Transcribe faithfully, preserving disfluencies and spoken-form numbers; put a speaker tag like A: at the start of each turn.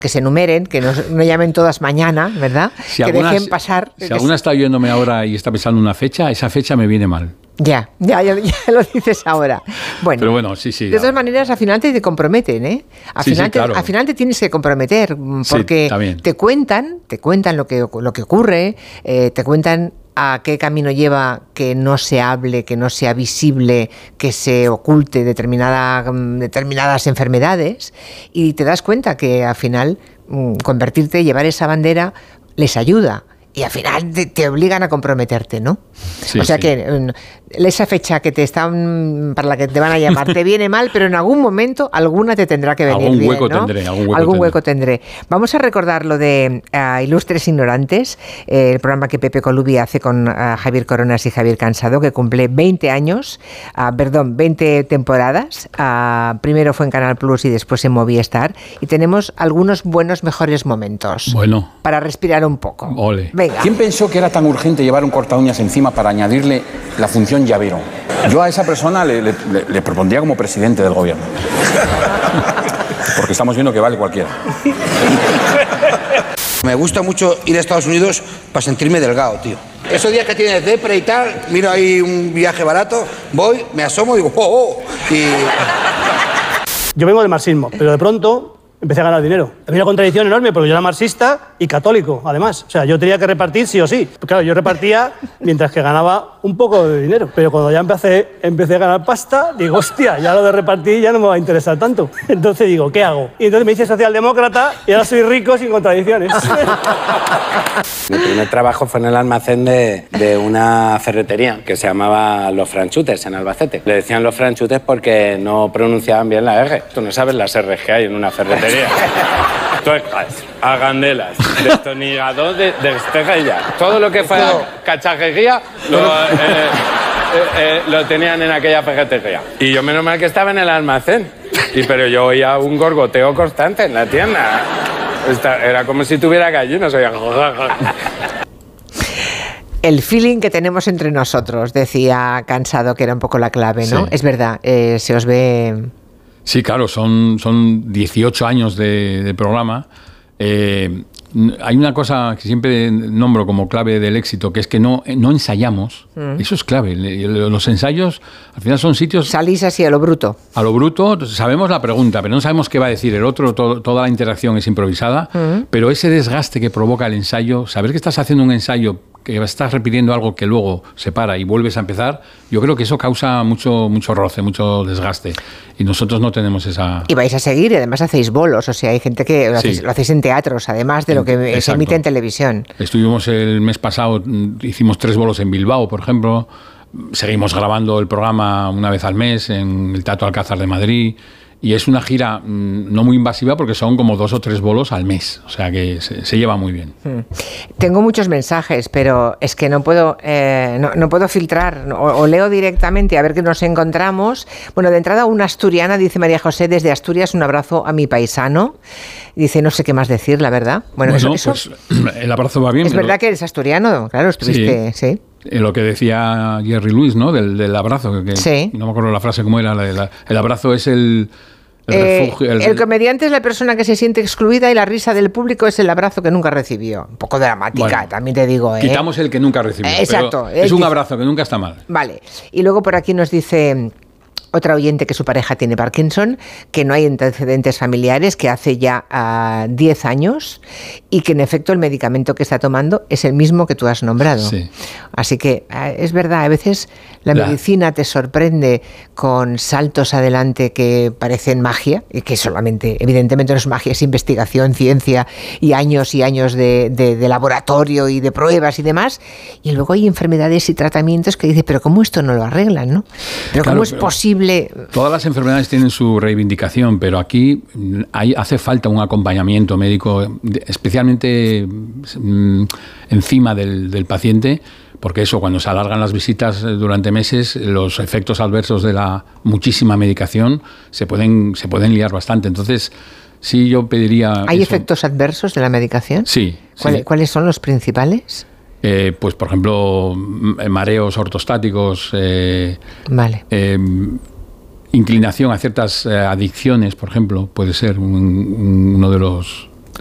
A: que se enumeren, que no, no llamen todas mañana, ¿verdad?
B: Si
A: que
B: alguna,
A: dejen pasar.
B: Si alguna está oyéndome ahora y está pensando una fecha, esa fecha me viene mal.
A: Ya, ya, ya, ya lo dices ahora. Bueno,
B: pero bueno, sí, sí.
A: De todas maneras, al final te comprometen, ¿eh? Al,
B: sí,
A: final,
B: sí,
A: te,
B: claro.
A: al final te tienes que comprometer, porque
B: sí,
A: te cuentan, te cuentan lo que, lo que ocurre, eh, te cuentan a qué camino lleva que no se hable, que no sea visible, que se oculte determinada, determinadas enfermedades, y te das cuenta que al final convertirte, llevar esa bandera, les ayuda. Y al final te, te obligan a comprometerte, ¿no?
B: Sí,
A: o sea
B: sí.
A: que esa fecha que te están para la que te van a llamar te viene mal, pero en algún momento alguna te tendrá que venir
B: algún
A: bien,
B: hueco
A: ¿no?
B: tendré, algún hueco,
A: algún
B: tendré.
A: hueco tendré. Vamos a recordar lo de uh, Ilustres Ignorantes, eh, el programa que Pepe Colubi hace con uh, Javier Coronas y Javier Cansado, que cumple veinte años, uh, perdón, veinte temporadas. Uh, primero fue en Canal Plus y después en Movistar. Y tenemos algunos buenos, mejores momentos.
B: Bueno.
A: Para respirar un poco.
B: Ole.
A: Venga.
C: ¿Quién pensó que era tan urgente llevar un corta uñas encima para añadirle la función llavero? Yo a esa persona le, le, le propondría como presidente del gobierno. Porque estamos viendo que vale cualquiera.
D: Me gusta mucho ir a Estados Unidos para sentirme delgado, tío. Esos días que tienes depre y tal, miro ahí un viaje barato, voy, me asomo y digo, ¡oh, oh! Y...
E: Yo vengo del marxismo, pero de pronto empecé a ganar dinero. Había una contradicción enorme porque yo era marxista y católico, además. O sea, yo tenía que repartir sí o sí. Claro, yo repartía mientras que ganaba un poco de dinero. Pero cuando ya empecé, empecé a ganar pasta, digo, hostia, ya lo de repartir ya no me va a interesar tanto. Entonces digo, ¿qué hago? Y entonces me hice socialdemócrata y ahora soy rico sin contradicciones.
F: Mi primer trabajo fue en el almacén de, de una ferretería que se llamaba Los Franchutes, en Albacete. Le decían Los Franchutes porque no pronunciaban bien la R. Tú no sabes las R que hay en una ferretería. Tuercas, agandelas, destornillador de, de estejilla. Todo lo que fuera cachajería lo, eh, eh, eh, lo tenían en aquella ferretería. Y yo menos mal que estaba en el almacén. Y, pero yo oía un gorgoteo constante en la tienda. Esta, era como si tuviera gallinas. Oía...
A: El feeling que tenemos entre nosotros, decía Cansado, que era un poco la clave, ¿no?
B: Sí.
A: Es verdad, eh, se os ve...
B: Sí, claro, son, son dieciocho años de, de programa. Eh, hay una cosa que siempre nombro como clave del éxito, que es que no, no ensayamos. Mm. Eso es clave. Los ensayos, al final, son sitios...
A: Salís así a lo bruto.
B: A lo bruto, sabemos la pregunta, pero no sabemos qué va a decir el otro. Todo, toda la interacción es improvisada. Mm. Pero ese desgaste que provoca el ensayo, saber que estás haciendo un ensayo, que estás repitiendo algo que luego se para y vuelves a empezar, yo creo que eso causa mucho, mucho roce, mucho desgaste. Y nosotros no tenemos esa...
A: Y vais a seguir, y además hacéis bolos, o sea, hay gente que lo, sí. hacéis, lo hacéis en teatros, además de lo que Exacto. se emite en televisión.
B: Estuvimos el mes pasado, hicimos tres bolos en Bilbao, por ejemplo. Seguimos grabando el programa una vez al mes en el Teatro Alcázar de Madrid. Y es una gira mmm, no muy invasiva porque son como dos o tres bolos al mes. O sea que se, se lleva muy bien.
A: Hmm. Tengo muchos mensajes, pero es que no puedo, eh, no, no puedo filtrar. O, o leo directamente a ver qué nos encontramos. Bueno, de entrada, una asturiana, dice María José, desde Asturias, un abrazo a mi paisano. Dice, no sé qué más decir, la verdad. Bueno,
B: bueno
A: eso,
B: pues eso, el abrazo va bien.
A: Es verdad lo... que eres asturiano, claro, estuviste... Sí. ¿sí?
B: Lo que decía Jerry Lewis, ¿no? Del, del abrazo. Que,
A: sí.
B: No me acuerdo la frase cómo era. La, la, el abrazo es el... El,
A: eh,
B: refugio, el...
A: el comediante es la persona que se siente excluida y la risa del público es el abrazo que nunca recibió. Un poco dramática, bueno, también te digo. ¿eh?
B: Quitamos el que nunca recibió.
A: Eh, exacto.
B: Pero es un abrazo que nunca está mal.
A: Vale. Y luego por aquí nos dice... Otra oyente que su pareja tiene Parkinson, que no hay antecedentes familiares, que hace ya uh, diez años y que en efecto el medicamento que está tomando es el mismo que tú has nombrado.
B: Sí.
A: Así que uh, es verdad, a veces la, la medicina te sorprende con saltos adelante que parecen magia, y que solamente, evidentemente no es magia, es investigación, ciencia y años y años de, de, de laboratorio y de pruebas y demás. Y luego hay enfermedades y tratamientos que dices, pero ¿cómo esto no lo arreglan, no? Pero
B: claro,
A: ¿cómo es
B: pero...
A: posible?
B: Todas las enfermedades tienen su reivindicación, pero aquí hay, hace falta un acompañamiento médico, especialmente mmm, encima del, del paciente, porque eso, cuando se alargan las visitas durante meses, los efectos adversos de la muchísima medicación se pueden, se pueden liar bastante. Entonces, sí, yo pediría...
A: ¿Hay
B: eso.
A: efectos adversos de la medicación?
B: Sí.
A: ¿Cuál,
B: sí.
A: ¿Cuáles son los principales?
B: Eh, pues, por ejemplo, mareos ortostáticos, eh,
A: vale.
B: eh, inclinación a ciertas eh, adicciones, por ejemplo, puede ser un, un, uno de los